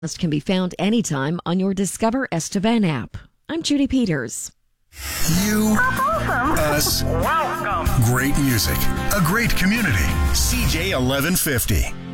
This can be found anytime on your Discover Estevan app. I'm Judy Peters. You, us, Welcome. great music, a great community. CJ 1150.